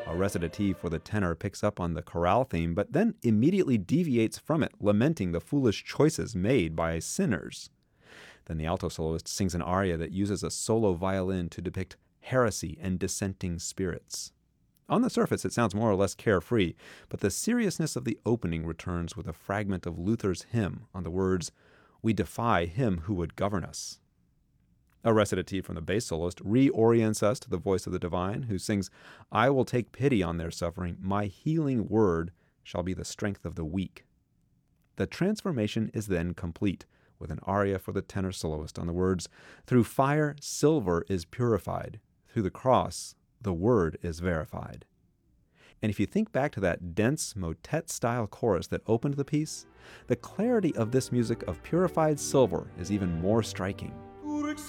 A recitative for the tenor picks up on the chorale theme, but then immediately deviates from it, lamenting the foolish choices made by sinners. Then the alto soloist sings an aria that uses a solo violin to depict heresy and dissenting spirits. On the surface, it sounds more or less carefree, but the seriousness of the opening returns with a fragment of Luther's hymn on the words, "We defy him who would govern us." A recitative from the bass soloist reorients us to the voice of the divine, who sings, "I will take pity on their suffering. My healing word shall be the strength of the weak." The transformation is then complete, with an aria for the tenor soloist on the words, "Through fire, silver is purified. Through the cross, the word is verified." And if you think back to that dense motet-style chorus that opened the piece, the clarity of this music of purified silver is even more striking.